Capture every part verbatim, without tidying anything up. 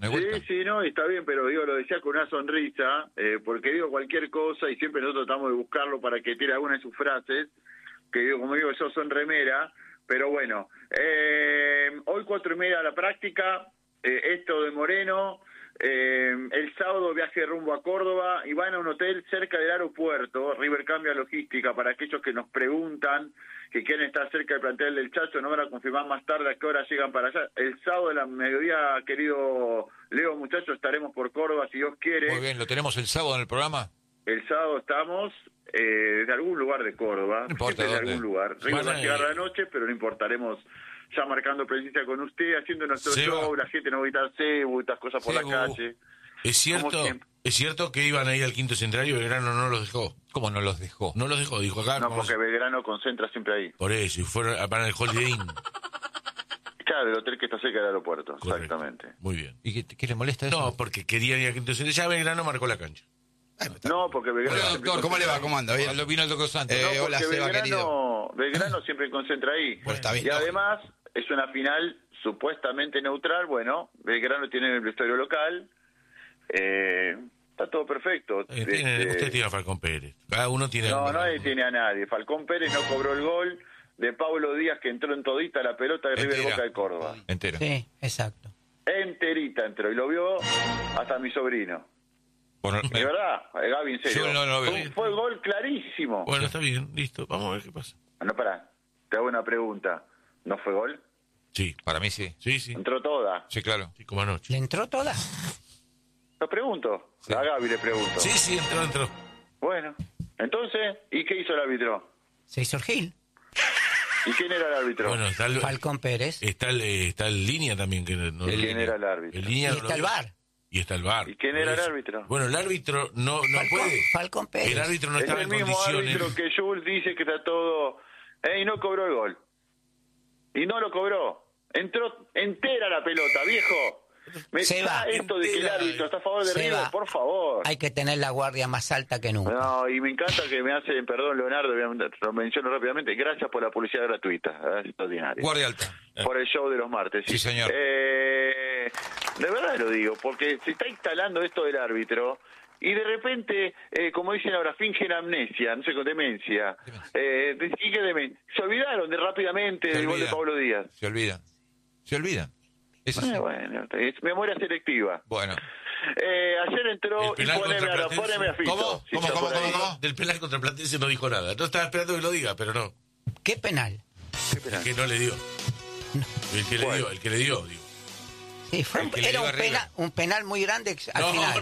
No hay Sí, vuelta. sí, no, está bien, pero digo, lo decía con una sonrisa, eh, porque digo cualquier cosa y siempre nosotros tratamos de buscarlo para que tire alguna de sus frases, que digo, como digo, yo son remera, pero bueno, eh, hoy cuatro y media a la práctica, eh, esto de Moreno, eh, el sábado viaje rumbo a Córdoba y van a un hotel cerca del aeropuerto. River cambia logística para aquellos que nos preguntan, que quieren estar cerca del plantel del Chacho, no van a confirmar más tarde a qué hora llegan para allá. El sábado de la mediodía, querido Leo, muchachos, estaremos por Córdoba, si Dios quiere. Muy bien, ¿lo tenemos el sábado en el programa? El sábado estamos eh, desde algún lugar de Córdoba, No importa siempre de dónde. algún lugar. River va a llegar Van a- a la noche, pero no importaremos ya marcando presencia con usted, haciendo nuestro Seba. show, la gente no va a gritar cebu, estas cosas por Cebu. la calle. Es cierto, Como siempre. es cierto que iban ahí al quinto centenario y Belgrano no los dejó. ¿Cómo no los dejó? No los dejó, dijo acá. No, vamos- porque Belgrano concentra siempre ahí. Por eso, y fueron a parar el Holiday Inn. Claro, el hotel que está cerca del aeropuerto, Correcto. exactamente. Muy bien. ¿Y qué, qué le molesta eso? No, porque querían ir al quinto centenario. Ya Belgrano marcó la cancha. No, porque Belgrano Hola, siempre doctor, ¿cómo le va? ¿Cómo anda? ¿Bien? Lo vino el doctor Santos. Eh, No, hola, porque Seba, Belgrano, Belgrano siempre concentra ahí. Bueno, está bien. Y además es una final supuestamente neutral. Bueno, Belgrano tiene el vestuario local. Eh, está todo perfecto. Eh, tiene- Este, usted tiene a Falcón Pérez. Cada uno tiene... no, a- nadie tiene a nadie. Falcón Pérez no cobró el gol de Pablo Díaz, que entró en todita la pelota de River Entera. Boca de Córdoba. Entero. Sí, exacto. Enterita entró y lo vio hasta mi sobrino. Bueno, De eh, verdad, eh, Gaby, en serio. Yo no lo veo. Fue, fue gol clarísimo. Bueno, está bien, listo. Vamos a ver qué pasa. No, pará. Te hago una pregunta. ¿No fue gol? Sí, para mí sí. sí, sí. Entró toda. Sí, claro. Sí, como anoche. ¿Le entró toda? Lo pregunto. A Gaby le pregunto. Sí, sí, entró, entró. Bueno. Entonces, ¿y qué hizo el árbitro? Se hizo el Gil. ¿Y quién era el árbitro? Bueno, está el, Falcón Pérez. está el, eh, está el línea también. Que no, ¿Y quién era el árbitro? El Y línea no está lo el vio. V A R. Y está el V A R. ¿Y quién Por era el eso. árbitro? Bueno, el árbitro no, no Falcón, puede. Falcón Pérez. El árbitro no Es estaba el en mismo condiciones. árbitro que Jules dice que está todo... Eh, y no cobró el gol. Y no lo cobró. Entró entera la pelota, viejo. Me Seba, está esto de que el entera. árbitro está a favor de Seba, River, por favor. Hay que tener la guardia más alta que nunca. No, y me encanta que me hacen, perdón Leonardo, lo menciono rápidamente, gracias por la publicidad gratuita, es extraordinario. Guardia alta. Por el show de los martes. Sí, señor. Eh, de verdad lo digo, porque se está instalando esto del árbitro y de repente, eh, como dicen ahora, fingen amnesia, no sé, con demencia. Eh, ¿Y qué demencia? Se olvidaron de rápidamente Se del gol de olvidan. Pablo Díaz. Se olvidan. Se olvidan. Es así. Eh, bueno, es memoria selectiva. Bueno. Eh, ayer entró, El y penal poneme contra a, Platense. poneme a Fito. ¿Cómo? si ¿Cómo, está cómo, por ahí. cómo, cómo? Del penal contra Platense no dijo nada. No estaba esperando que lo diga, pero no. ¿Qué penal? ¿Qué penal? El que no le dio. El que le ¿Cuál? dio, el que le dio, digo. Sí, fue El un- que le era dio un, a River. pena- un penal muy grande al No, final.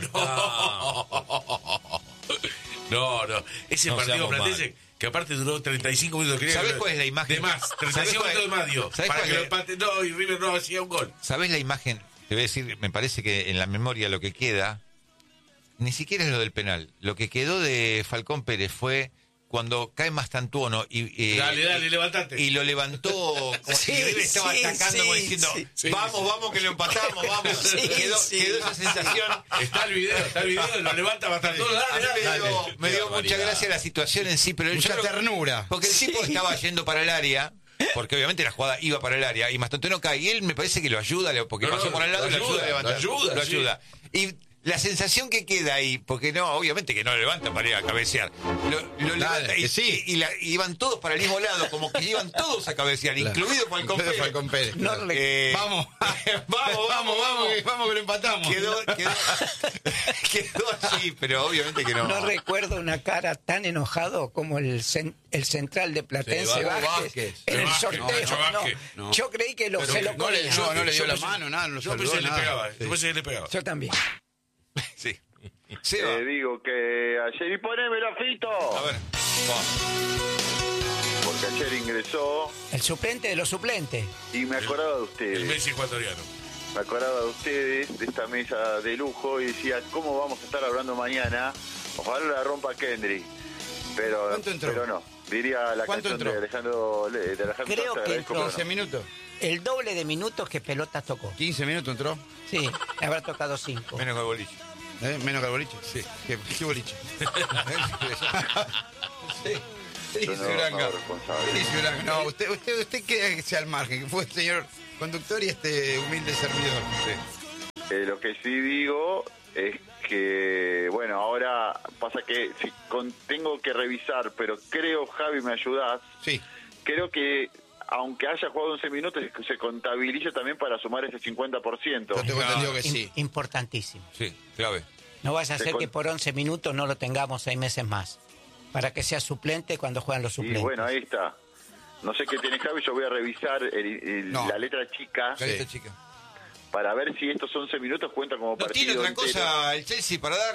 no. No, no. Ese No partido seamos Platense, malos. que aparte duró treinta y cinco minutos. Quería ¿Sabés que- cuál es la imagen? De más, treinta y ¿Sabés cinco cuál- minutos de más dio. ¿sabés Para cuál que lo es? empate. No, y River no hacía un gol. ¿Sabés la imagen? Te voy a decir, me parece que en la memoria lo que queda, ni siquiera es lo del penal. Lo que quedó de Falcón Pérez fue cuando cae Mastantuono y, eh, Dale, dale, levantate. y lo levantó como si Sí, River estaba sí, atacando, sí, como diciendo, sí, sí, vamos, sí. vamos que lo empatamos, vamos. Sí, quedó, sí. quedó esa sensación. Está el video, está el video, lo levanta bastante. A mí me Dale, dio, dale. me dio Qué mucha barbaridad. gracia la situación en sí, pero Mucha yo creo- ternura. porque el tipo estaba yendo para el área, porque obviamente la jugada iba para el área, y Mastantuono cae, y él me parece que lo ayuda, le- porque No, pasó no, por al lado lo y lo ayuda a ayuda, levantar. lo ayuda, Lo sí. ayuda. Y la sensación que queda ahí, porque no, obviamente que no lo levanta para ir a cabecear, lo, lo levanta y, que sí. y, la- y iban todos para el mismo lado, como que iban todos a cabecear, Claro. incluido Falcón Incluido Pérez. Falcón Pérez. No Claro. le- Eh, Vamos. vamos, vamos, vamos. que- vamos que lo empatamos. Quedó, quedó, quedó así, pero obviamente que no. No recuerdo una cara tan enojado como el, cen- el central de Platense Sí, Vázquez, Vázquez. en el Vázquez, sorteo. no, Nacho No, Vázquez. No. Yo creí que lo, Pero se lo no le, comía. no, no le dio Yo la pensé- mano, nada, no lo Yo saludó, pensé que le nada. pegaba, Sí. yo pensé que le pegaba. Yo también. Sí. Seba, Eh, digo que ayer, y ponémelo Fito, a ver. Vamos. porque ayer ingresó El suplente de los suplentes. y me acordaba de El ustedes. Messi ecuatoriano. Me acordaba de ustedes, de esta mesa de lujo, y decía, ¿cómo vamos a estar hablando mañana? Ojalá la rompa Kendry. Pero, ¿Cuánto entró? pero no, diría la ¿Cuánto canción entró? de Alejandro, Le- de Alejandro Creo Sosa, que agradezco, entró. pero quince no. minutos. El doble de minutos que Pelotas tocó. quince minutos entró. Sí, habrá tocado cinco. Menos que el boliche. ¿Eh? Menos que el boliche. Sí. ¿Qué, qué boliche? Sí. Sí, Yo no, Uranga. no, responsable. Sí, Uranga. No, usted, usted, usted quédese al margen, que fue el señor conductor y este humilde servidor. Sí. Eh, lo que sí digo es que, bueno, ahora pasa que si con, tengo que revisar, pero creo, Javi, ¿me ayudás? Sí. Creo que aunque haya jugado once minutos, se contabiliza también para sumar ese cincuenta por ciento. Yo tengo No, entendido que Im- sí. Importantísimo. Sí, clave. No vaya a Se ser con- que por once minutos no lo tengamos seis meses más. Para que sea suplente cuando juegan los Y suplentes. bueno, ahí está. No sé qué tiene Javi, yo voy a revisar el- el- No. la letra chica Sí. Carita chica. para ver si estos once minutos cuentan como ¿No partido tiene otra entero. cosa el Chelsea para dar?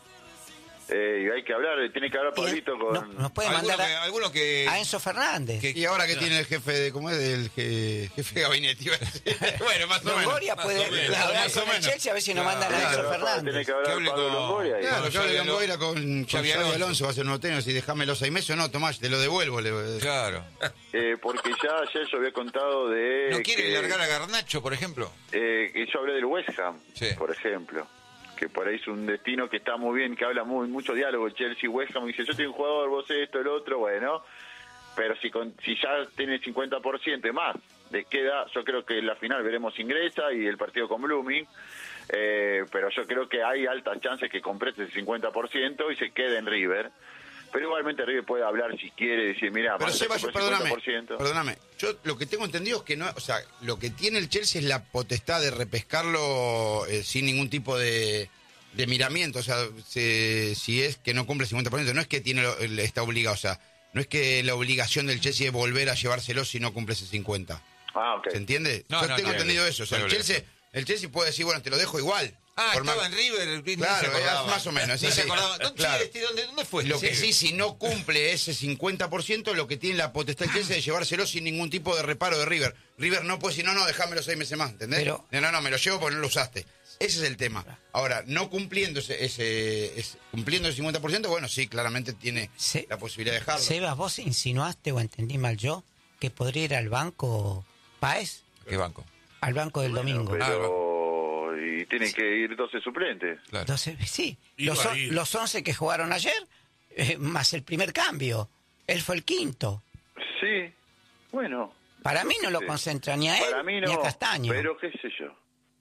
Eh, hay que hablar, tiene que hablar Y él Pablito con... no- nos puede ¿Alguno mandar que, a, alguno que, a Enzo Fernández. que- Y ahora que tiene el jefe de, ¿cómo es? El je- jefe de gabinete. iba a decir. Bueno, más o menos. Longoria Más puede o menos, hablar más o con el menos. Chelsea a ver si nos Claro, mandan a Enzo Claro, Fernández. tiene que Que hablar hable Pablo con- Longoria. y- Claro, Con yo hablé Xavi con Alonso. Longoria con, con Xavi Xavi Alonso. Alonso, va a ser unos tenis y déjame los seis meses o no, Tomás, te lo devuelvo. Le... Claro. Eh, porque ya ayer yo había contado de... ¿No quiere que, largar a Garnacho, por ejemplo? eh, que yo hablé del West Ham, Sí. por ejemplo. Que por ahí es un destino que está muy bien, que habla muy mucho diálogo, Chelsea-West Ham, y dice, yo tengo un jugador, vos esto, el otro, bueno. Pero si con, si ya tiene cincuenta por ciento y más, le queda, yo creo que en la final veremos ingresa y el partido con Blooming, eh, pero yo creo que hay altas chances que complete el cincuenta por ciento y se quede en River. Pero igualmente River puede hablar si quiere, decir, mira, Pero vamos a Seba, hacer yo, el perdóname, cincuenta por ciento. perdóname, yo lo que tengo entendido es que no, o sea, lo que tiene el Chelsea es la potestad de repescarlo eh, sin ningún tipo de, de miramiento, o sea, se- si es que no cumple el cincuenta por ciento, no es que tiene lo- el- está obligado, o sea, no es que la obligación del Chelsea es volver a llevárselo si no cumple ese cincuenta. Ah, ok. ¿Se entiende? No, yo no, tengo no, entendido no, eso, o sea, no, el no. Chelsea, el Chelsea puede decir, bueno, te lo dejo igual. Ah, Por estaba más- en River. ni Claro, se acordaba. es más o menos, sí, No se sí. acordaba. ¿Dónde, Claro. este, ¿dónde, ¿Dónde fue? Lo que sí, si no cumple ese cincuenta por ciento, lo que tiene la potestad del Chelsea de llevárselo sin ningún tipo de reparo de River. River no puede decir, no, no, déjamelo seis meses más, ¿entendés? Pero- no, no, no, me lo llevo porque no lo usaste. Ese es el tema. Ahora, no cumpliendo ese, ese, ese- cumpliendo el cincuenta por ciento, bueno, sí, claramente tiene Se- la posibilidad de dejarlo. Sebas, vos insinuaste o entendí mal yo que podría ir al banco Páez, ¿Qué banco? al banco del domingo. Pero... y tienen que ir doce suplentes. Claro. Entonces, sí, Iba los, a on- ir. los once que jugaron ayer, eh, más el primer cambio. Él fue el quinto. Sí, bueno. Para mí no lo Sí. concentra ni a él Para mí ni a no, Castaño. pero qué sé yo.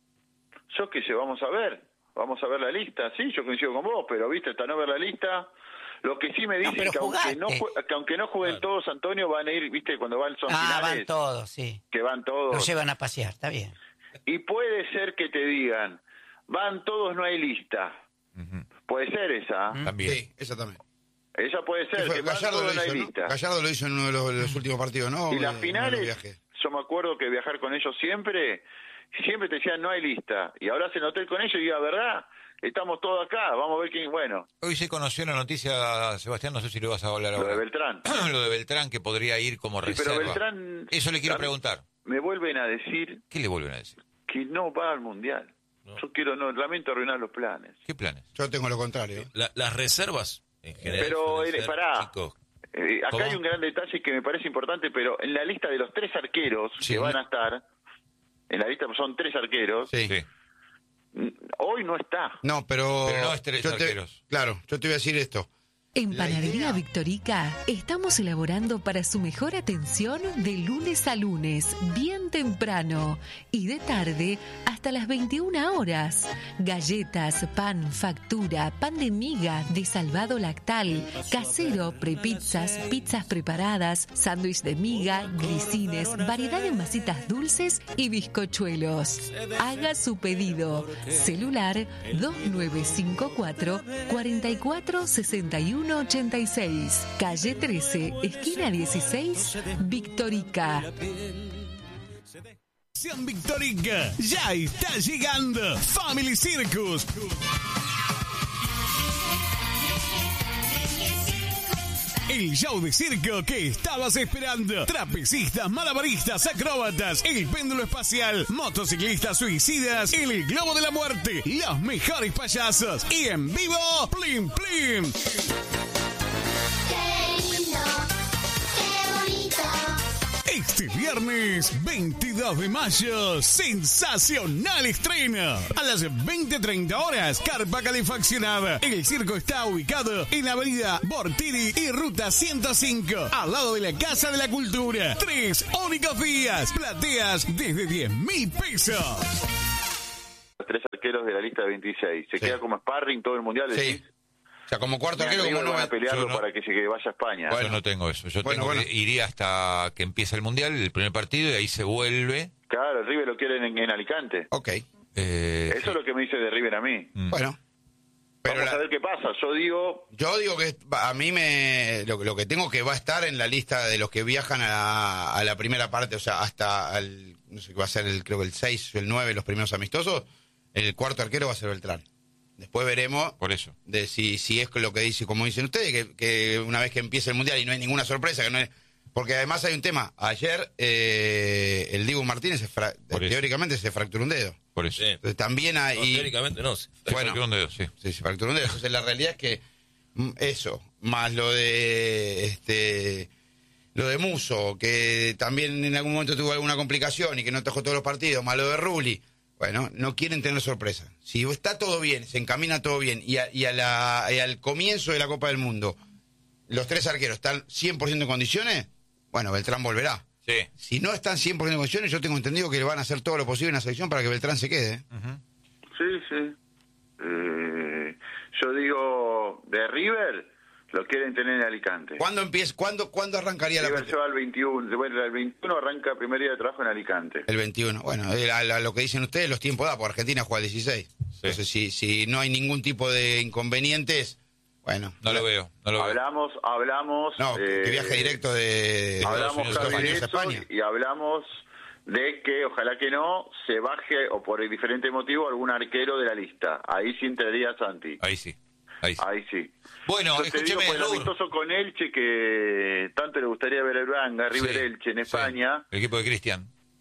Yo qué sé, vamos a ver. Vamos a ver la lista. Sí, yo coincido con vos, pero viste, hasta no ver la lista... Lo que sí me dicen pero que, aunque jugaste. no, jue- que aunque no jueguen todos, Antonio, van a ir, viste, cuando van son ah, van finales, todos, sí. que van Los todos. llevan a pasear, está bien. Y puede ser que te digan, van todos, no hay lista. Ujú. Puede ser esa. ¿eh? También. Sí, eso también. Esa puede ¿Qué ser, fue? que van Gallardo, todos, lo no hay hizo, ¿no? lista. Gallardo lo hizo en uno de los, de los últimos partidos, ¿no? Y las Eh, uno de los finales, viajes. yo me acuerdo que viajar con ellos siempre, siempre te decían no hay lista. Y ahora se hotel con ellos y diga, ¿verdad? Estamos todos acá, vamos a ver quién, bueno, Hoy se conoció la noticia, Sebastián, no sé si lo vas a hablar lo ahora. de Beltrán. Lo de Beltrán, que podría ir como Sí, reserva. pero Beltrán... Eso le quiero a mí preguntar. Me vuelven a decir ¿Qué le vuelven a decir? que no va al Mundial. Yo quiero, no, lamento arruinar los planes. ¿Qué planes? Yo tengo lo contrario. La- las reservas, en general. Pero, suelen eh, ser pará. chicos. Eh, acá ¿Cómo? hay un gran detalle que me parece importante, pero en la lista de los tres arqueros Sí. que van a estar, en la lista son tres arqueros, Sí. Sí. mm, hoy no está. No, pero... Pero no es tres yo te- arqueros. Claro, yo te voy a decir esto. En Panadería Victorica estamos elaborando para su mejor atención de lunes a lunes, bien temprano, y de tarde hasta las veintiuna horas. Galletas, pan, factura, pan de miga, de salvado lactal, casero, prepizzas, pizzas preparadas, sándwich de miga, grisines, variedad de masitas dulces y bizcochuelos. Haga su pedido. Celular dos nueve cinco cuatro, cuatro cuatro seis uno ochenta y seis, calle trece, esquina dieciséis, Victorica. Sean Victorica, ya está llegando Family Circus. El show de circo que estabas esperando. Trapecistas, malabaristas, acróbatas, el péndulo espacial, motociclistas suicidas, el globo de la muerte, los mejores payasos y en vivo, Plim Plim. Qué lindo, qué bonito. Este viernes veintidós de mayo, sensacional estreno. A las veinte treinta horas, carpa calefaccionada. El circo está ubicado en la avenida Bortiri y ruta ciento cinco, al lado de la Casa de la Cultura. Tres únicos días, plateas desde diez mil pesos. Los tres arqueros arqueros de la lista de veintiséis. ¿Se Sí. queda como sparring todo el mundial? Sí. decís? O sea, como cuarto Mira, arquero, como River van a nueve. pelearlo Yo no- para que se que vaya a España. Yo no tengo eso. Yo Bueno, tengo bueno. que iría hasta que empiece el Mundial, el primer partido, y ahí se vuelve. Claro, el River lo quieren en, en Alicante. Ok, Eh, Eso es lo que me dice de River a mí. mm. bueno. Pero Vamos la- a ver qué pasa. Yo digo, yo digo que a mí me lo, lo que tengo que va a estar en la lista de los que viajan a la, a la primera parte, o sea, hasta el, no sé qué va a ser, el, creo que el seis o el nueve, los primeros amistosos, el cuarto arquero va a ser Beltrán. Después veremos Por eso. de si, si es lo que dice, como dicen ustedes, que, que una vez que empiece el Mundial y no hay ninguna sorpresa, que no hay- porque además hay un tema. Ayer eh, el Dibu Martínez se fra- Por eso. teóricamente se fracturó un dedo. Por eso. Sí. Entonces, también No, hay... teóricamente no. sí. Bueno. Fracturó un dedo, sí. Sí, se fracturó un dedo. Entonces la realidad es que mm, eso, más lo de este lo de Muso, que también en algún momento tuvo alguna complicación y que no trajo todos los partidos, más lo de Rulli. Bueno, no quieren tener sorpresa. Si está todo bien, se encamina todo bien y, a- y, a la- y al comienzo de la Copa del Mundo los tres arqueros están cien por ciento en condiciones, bueno, Beltrán volverá. Sí. Si no están cien por ciento en condiciones, yo tengo entendido que le van a hacer todo lo posible en la selección para que Beltrán se quede. ¿eh? sí, sí. Eh, yo digo, de River lo quieren tener en Alicante. ¿Cuándo empieza? ¿Cuándo, ¿cuándo arrancaría la River se partida? va al veintiuno. Bueno, el veintiuno arranca el primer día de trabajo en Alicante. El veintiuno. Bueno, eh, a, a lo que dicen ustedes, los tiempos da, porque Argentina juega el dieciséis. Entonces, si, si no hay ningún tipo de inconvenientes, bueno. No lo veo, no lo veo. Hablamos, hablamos... No, que eh, viaje directo de Hablamos de Estados Javi, de Unidos a eso España. y hablamos de que ojalá que no se baje o por diferente motivo algún arquero de la lista. Ahí sí entraría Santi. Ahí sí. Ahí sí. Ahí sí. Bueno, Yo te digo, escúcheme, por el Lur. amistoso con Elche que tanto le gustaría ver a Uranga, River Sí, Elche en sí. España, El equipo de Cristian.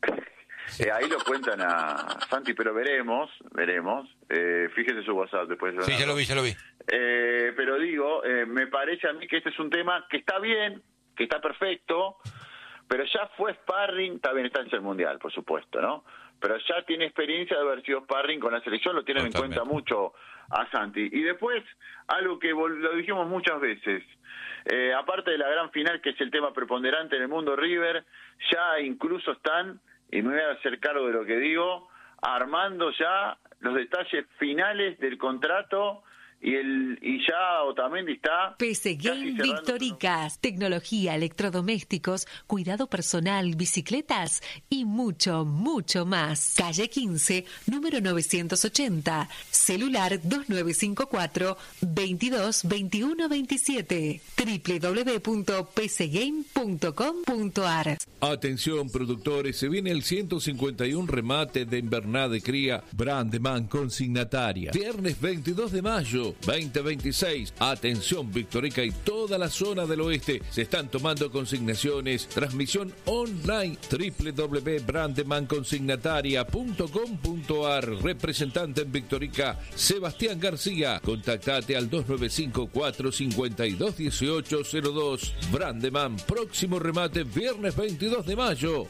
eh, ahí lo cuentan a Santi, pero veremos, veremos. Eh, fíjese su WhatsApp después. Sí, ya lo vi, ya lo vi. Eh, pero digo, eh, me parece a mí que este es un tema que está bien, que está perfecto, pero ya fue sparring, está bien, está en el Mundial, por supuesto, ¿no? Pero ya tiene experiencia de haber sido sparring con la selección, lo tienen Totalmente. en cuenta mucho a Santi. Y después, algo que vol- lo dijimos muchas veces, eh, aparte de la gran final, que es el tema preponderante en el mundo River, ya incluso están, y me voy a hacer cargo de lo que digo, armando ya los detalles finales del contrato y el y ya Otamendi está P C casi Game cerrando- Victoricas, tecnología, electrodomésticos, cuidado personal, bicicletas y mucho, mucho más. Calle quince, número novecientos ochenta, celular dos nueve cinco cuatro, veintidós veintiuno veintisiete, doble u doble u doble u punto p c game punto com punto a r. Atención productores, se viene el ciento cincuenta y uno remate de invernada de cría Brandeman consignataria. Viernes veintidós de mayo, veinte veintiséis. Atención Victorica y toda la zona del oeste. Se están tomando consignaciones. Transmisión online doble u doble u doble u punto brandeman consignataria punto com punto a r. Representante en Victorica, Sebastián García. Contactate al dos nueve cinco cuatro cinco dos uno ocho cero dos. Brandeman, próximo remate viernes veintidós de mayo.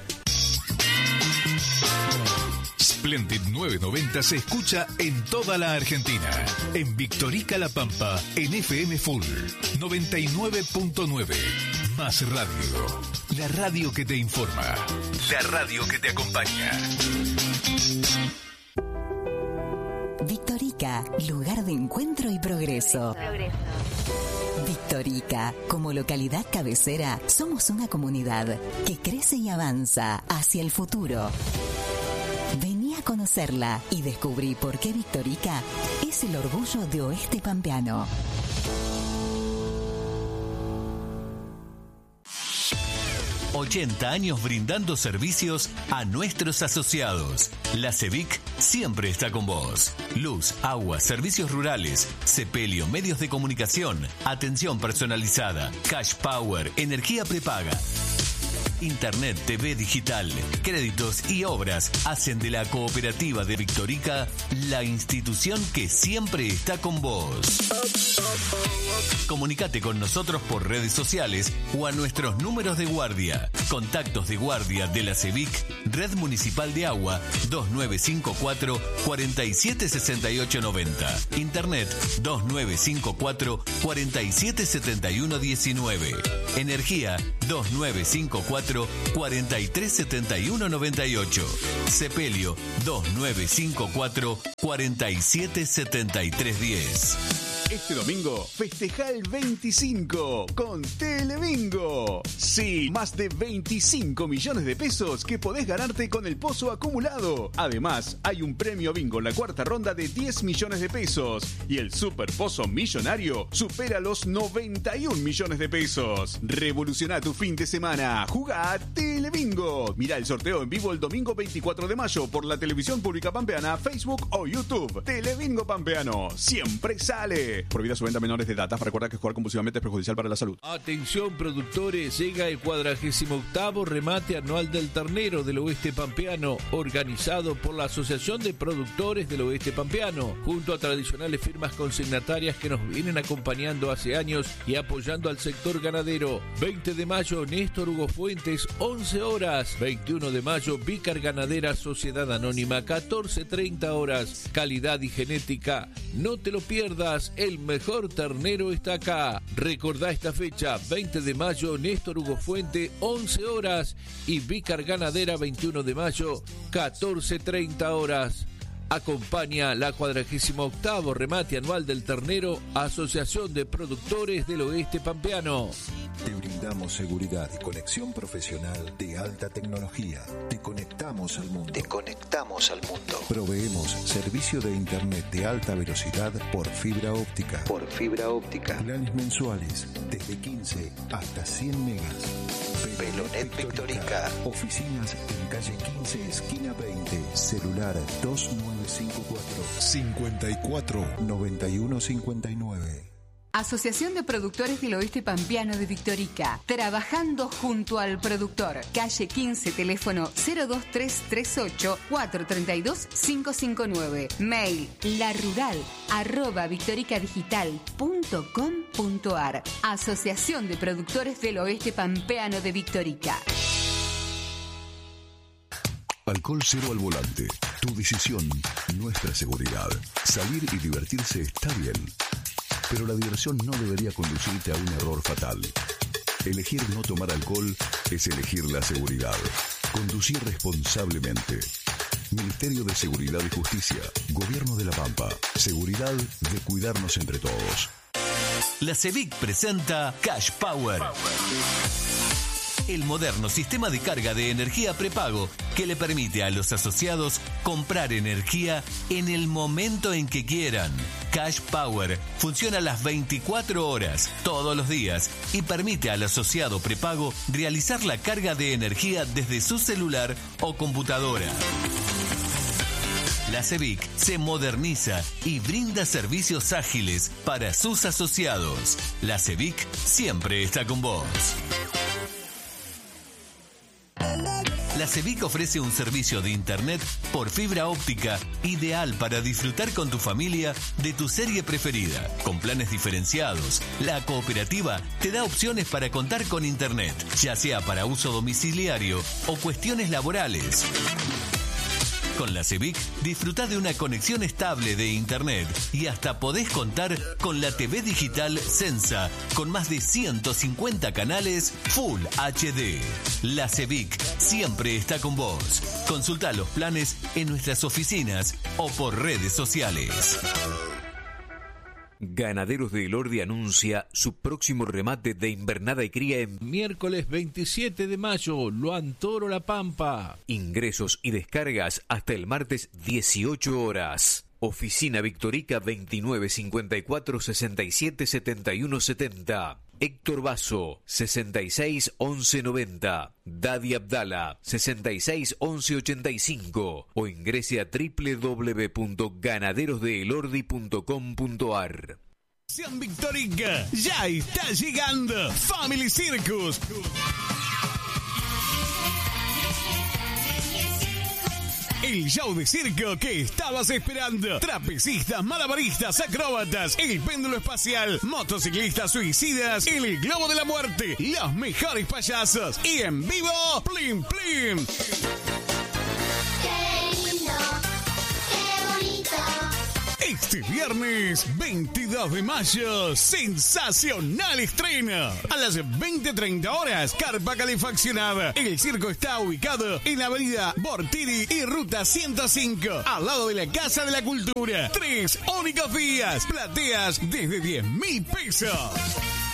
Splendid novecientos noventa se escucha en toda la Argentina. En Victorica La Pampa, en F M Full noventa y nueve punto nueve. Más radio. La radio que te informa. La radio que te acompaña. Victorica, lugar de encuentro y progreso. Victorica, como localidad cabecera, somos una comunidad que crece y avanza hacia el futuro. Vení a conocerla y descubrí por qué Victorica es el orgullo de Oeste Pampeano. ochenta años brindando servicios a nuestros asociados. La CEVIC siempre está con vos. Luz, agua, servicios rurales, sepelio, medios de comunicación, atención personalizada, cash power, energía prepaga. Internet, T V digital, créditos y obras hacen de la cooperativa de Victorica la institución que siempre está con vos. Comunicate con nosotros por redes sociales o a nuestros números de guardia. Contactos de guardia de la CEVIC, Red Municipal de Agua, dos nueve cinco cuatro, cuatro siete seis ocho nueve cero. Internet, dos nueve cinco cuatro, cuatro siete siete uno uno nueve. Energía, dos nueve cinco cuatro, cuatro, cuarenta y tres setenta y uno noventa y ocho. Sepelio dos nueve cinco cuatro, cuarenta y siete setenta y tres diez. Este domingo festeja el veinticinco con Telebingo. Sí, más de veinticinco millones de pesos que podés ganarte con el pozo acumulado. Además, hay un premio bingo en la cuarta ronda de diez millones de pesos. Y el super pozo millonario supera los noventa y un millones de pesos. Revoluciona tu fin de semana. Juga a Telebingo. Mira el sorteo en vivo el domingo veinticuatro de mayo por la televisión pública pampeana, Facebook o YouTube. Telebingo Pampeano. Siempre sale. Prohibida su venta a menores de edad. Recuerda que jugar compulsivamente es perjudicial para la salud. Atención productores, llega el cuadragésimo octavo remate anual del ternero del oeste pampeano, organizado por la Asociación de Productores del Oeste Pampeano, junto a tradicionales firmas consignatarias que nos vienen acompañando hace años y apoyando al sector ganadero. veinte de mayo, Néstor Hugo Fuentes, once horas. veintiuno de mayo, Vícar Ganadera Sociedad Anónima, catorce treinta horas. Calidad y genética, no te lo pierdas. El mejor ternero está acá. Recordá esta fecha, veinte de mayo, Néstor Hugo Fuente, once horas. Y Vícar Ganadera, veintiuno de mayo, catorce treinta horas. Acompaña la cuadragésimo octavo remate anual del ternero, Asociación de Productores del Oeste Pampeano. Te brindamos seguridad y conexión profesional de alta tecnología. Te conectamos al mundo. Te conectamos al mundo. Proveemos servicio de internet de alta velocidad por fibra óptica. Por fibra óptica. Planes mensuales desde quince hasta cien megas. Pelonet Victorica. Oficinas en calle quince, esquina veinte. Celular dos nueve cinco cuatro, cincuenta y cuatro, noventa y uno cincuenta y nueve. Asociación de Productores del Oeste Pampeano de Victorica. Trabajando junto al productor. Calle quince, teléfono cero dos tres tres ocho, cuatro tres dos, cinco cinco nueve. Mail larural arroba victoricadigital punto com punto ar. Asociación de Productores del Oeste Pampeano de Victorica. Alcohol cero al volante. Tu decisión, nuestra seguridad. Salir y divertirse está bien, pero la diversión no debería conducirte a un error fatal. Elegir no tomar alcohol es elegir la seguridad. Conducir responsablemente. Ministerio de Seguridad y Justicia. Gobierno de La Pampa. Seguridad de cuidarnos entre todos. La CEVIC presenta Cash Power. El moderno sistema de carga de energía prepago que le permite a los asociados comprar energía en el momento en que quieran. Cash Power funciona las veinticuatro horas, todos los días, y permite al asociado prepago realizar la carga de energía desde su celular o computadora. La CEVIC se moderniza y brinda servicios ágiles para sus asociados. La CEVIC siempre está con vos. La CEVIC ofrece un servicio de internet por fibra óptica ideal para disfrutar con tu familia de tu serie preferida. Con planes diferenciados, la cooperativa te da opciones para contar con internet, ya sea para uso domiciliario o cuestiones laborales. Con la CEVIC disfruta de una conexión estable de internet y hasta podés contar con la T V digital Sensa con más de ciento cincuenta canales Full H D. La CEVIC siempre está con vos. Consulta los planes en nuestras oficinas o por redes sociales. Ganaderos de Elordi anuncia su próximo remate de invernada y cría en miércoles veintisiete de mayo, Luan Toro La Pampa. Ingresos y descargas hasta el martes dieciocho horas. Oficina Victorica veintinueve cincuenta y cuatro sesenta y siete setenta y uno setenta. Héctor Basso, sesenta y seis once noventa. Dadi Abdala, sesenta y seis once ochenta y cinco. O ingrese a doble u doble u doble u punto ganaderos de elordi punto com punto ar. Sean Victorica, ya está llegando Family Circus. El show de circo que estabas esperando. Trapecistas, malabaristas, acróbatas, el péndulo espacial, motociclistas suicidas, el globo de la muerte, los mejores payasos y en vivo, Plim Plim. Qué lindo, qué bonito. Este viernes veintidós de mayo, sensacional estreno. A las veinte treinta horas, carpa calefaccionada. El circo está ubicado en la avenida Bortini y ruta ciento cinco, al lado de la Casa de la Cultura. Tres únicos días, plateas desde diez mil pesos.